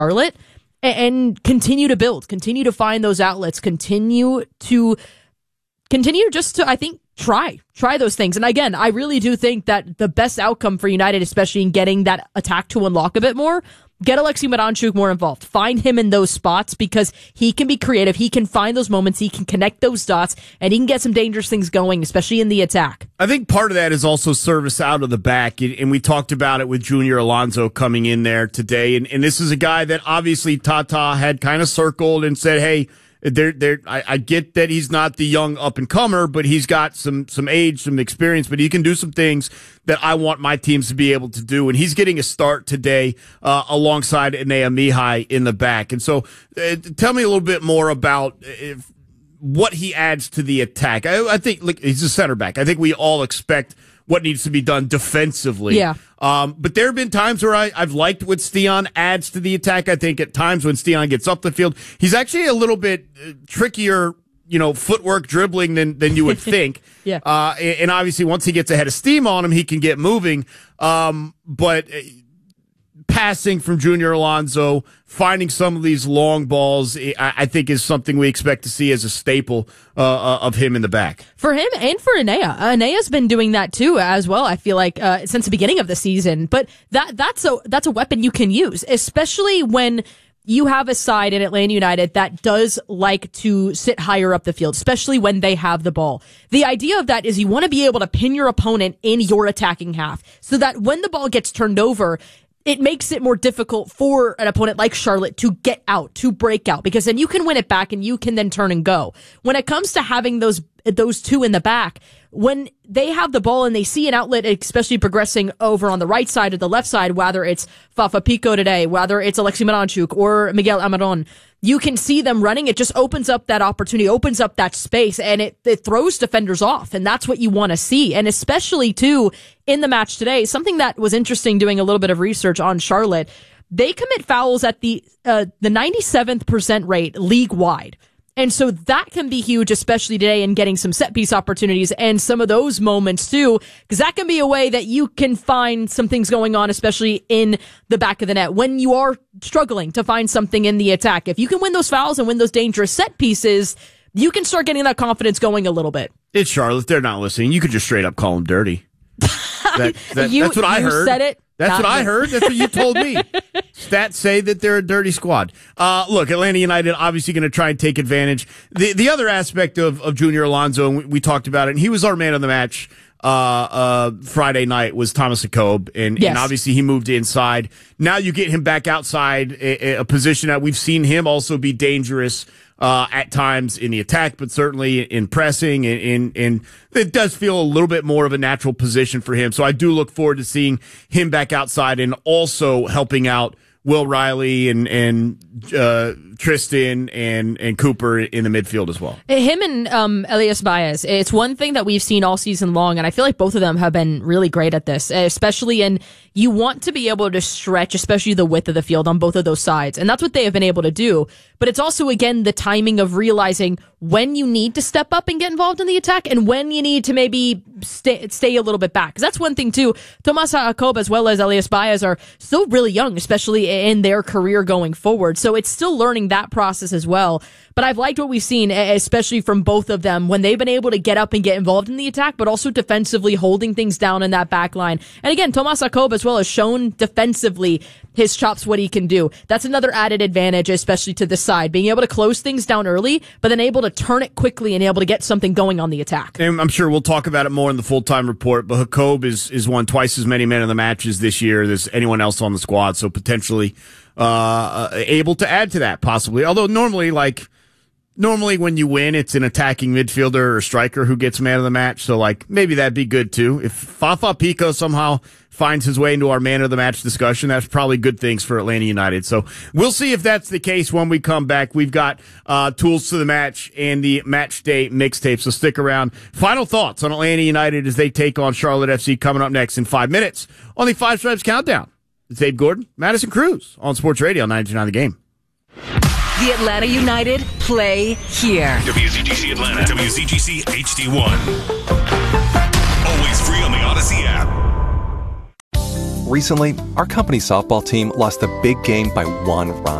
Charlotte and continue to build, continue to find those outlets, continue just to, I think, try those things. And again, I really do think that the best outcome for United, especially in getting that attack to unlock a bit more, get Alexei Miranchuk more involved. Find him in those spots because he can be creative. He can find those moments. He can connect those dots, and he can get some dangerous things going, especially in the attack. I think part of that is also service out of the back, and we talked about it with Junior Alonso coming in there today. And this is a guy that obviously Tata had kind of circled and said, hey, I get that he's not the young up-and-comer, but he's got some age, some experience, but he can do some things that I want my teams to be able to do. And he's getting a start today alongside Enea Mihai in the back. And so tell me a little bit more about what he adds to the attack. I think he's a center back. I think we all expect what needs to be done defensively. Yeah. But there have been times where I've liked what Stian adds to the attack. I think at times when Stian gets up the field, he's actually a little bit trickier, footwork dribbling than you would think. Yeah. And obviously once he gets ahead of steam on him, he can get moving. But passing from Junior Alonso, finding some of these long balls, I think is something we expect to see as a staple of him in the back. For him and for Enea. Enea's been doing that too as well, I feel like, since the beginning of the season. But that's a weapon you can use, especially when you have a side in Atlanta United that does like to sit higher up the field, especially when they have the ball. The idea of that is you want to be able to pin your opponent in your attacking half so that when the ball gets turned over, it makes it more difficult for an opponent like Charlotte to get out, to break out, because then you can win it back and you can then turn and go. When it comes to having those two in the back, when they have the ball and they see an outlet, especially progressing over on the right side or the left side, whether it's Fafa Pico today, whether it's Alexei Miranchuk or Miguel Almiron, you can see them running. It just opens up that opportunity, opens up that space, and it throws defenders off. And that's what you want to see. And especially, too, in the match today, something that was interesting doing a little bit of research on Charlotte, they commit fouls at the 97th percent rate league-wide. And so that can be huge, especially today in getting some set-piece opportunities and some of those moments, too, because that can be a way that you can find some things going on, especially in the back of the net, when you are struggling to find something in the attack. If you can win those fouls and win those dangerous set pieces, you can start getting that confidence going a little bit. It's Charlotte. They're not listening. You could just straight up call them dirty. That's what I heard. You said it. That's what I heard. That's what you told me. Stats say that they're a dirty squad. Look, Atlanta United obviously going to try and take advantage. The other aspect of Junior Alonso, and we talked about it, and he was our man of the match Friday night, was Thomas Jakob, and obviously he moved inside. Now you get him back outside, a position that we've seen him also be dangerous at times in the attack, but certainly in pressing, and it does feel a little bit more of a natural position for him. So I do look forward to seeing him back outside and also helping out Will Riley and Tristan and Cooper in the midfield as well. Him and Elias Baez, it's one thing that we've seen all season long, and I feel like both of them have been really great at this, especially in you want to be able to stretch, especially the width of the field on both of those sides, and that's what they have been able to do. But it's also, again, the timing of realizing when you need to step up and get involved in the attack and when you need to maybe stay a little bit back. Because that's one thing, too. Tomas Jakob as well as Elias Baez are still really young, especially in their career going forward. So it's still learning that process as well. But I've liked what we've seen, especially from both of them, when they've been able to get up and get involved in the attack, but also defensively holding things down in that back line. And again, Tomas Jakob as well has shown defensively his chops, what he can do. That's another added advantage, especially to this side, being able to close things down early, but then able to turn it quickly and able to get something going on the attack. And I'm sure we'll talk about it more in the full-time report, but Jakob is won twice as many men of the matches this year as anyone else on the squad, so potentially able to add to that, possibly. Although normally when you win, it's an attacking midfielder or striker who gets man of the match. So, maybe that'd be good, too. If Fafa Pico somehow finds his way into our man of the match discussion, that's probably good things for Atlanta United. So, we'll see if that's the case when we come back. We've got tools to the match and the match day mixtape, so stick around. Final thoughts on Atlanta United as they take on Charlotte FC coming up next in 5 minutes on the Five Stripes Countdown. It's Abe Gordon, Madison Cruz on Sports Radio 99 The Game. The Atlanta United play here. WZGC Atlanta, WZGC HD1. Always free on the Odyssey app. Recently, our company softball team lost a big game by 1 run.